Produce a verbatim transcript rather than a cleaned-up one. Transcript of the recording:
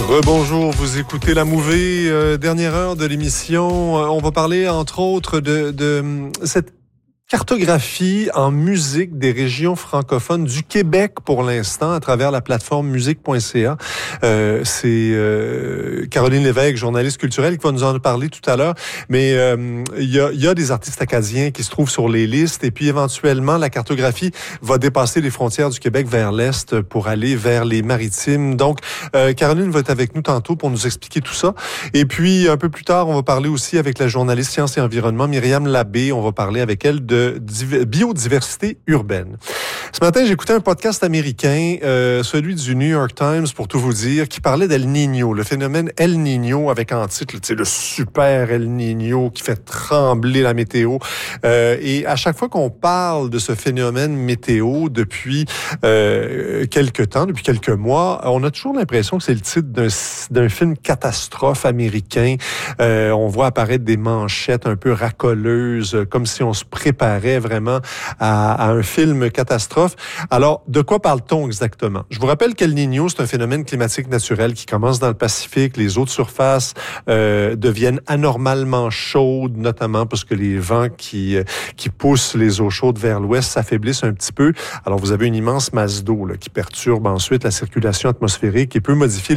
Rebonjour, vous écoutez La Mouvée, euh, dernière heure de l'émission. Euh, on va parler entre autres de, de cette cartographie en musique des régions francophones du Québec pour l'instant à travers la plateforme musique point c a. Euh, c'est euh, Caroline Lévesque, journaliste culturelle, qui va nous en parler tout à l'heure. Mais il euh, y, a, y a des artistes acadiens qui se trouvent sur les listes et puis éventuellement la cartographie va dépasser les frontières du Québec vers l'est pour aller vers les maritimes. Donc euh, Caroline va être avec nous tantôt pour nous expliquer tout ça. Et puis un peu plus tard, on va parler aussi avec la journaliste Sciences et Environnement Myriam Labbé. On va parler avec elle de biodiversité urbaine. Ce matin, j'écoutais un podcast américain, euh, celui du New York Times, pour tout vous dire, qui parlait d'El Niño, le phénomène El Niño, avec en titre, tu sais, le super El Niño qui fait trembler la météo. Euh, et à chaque fois qu'on parle de ce phénomène météo depuis euh, quelques temps, depuis quelques mois, on a toujours l'impression que c'est le titre d'un, d'un film catastrophe américain. Euh, on voit apparaître des manchettes un peu racoleuses, comme si on se préparait vraiment à, à un film catastrophe. Alors, de quoi parle-t-on exactement? Je vous rappelle qu'El Niño, c'est un phénomène climatique naturel qui commence dans le Pacifique. Les eaux de surface euh, deviennent anormalement chaudes, notamment parce que les vents qui, euh, qui poussent les eaux chaudes vers l'ouest s'affaiblissent un petit peu. Alors, vous avez une immense masse d'eau là, qui perturbe ensuite la circulation atmosphérique et peut modifier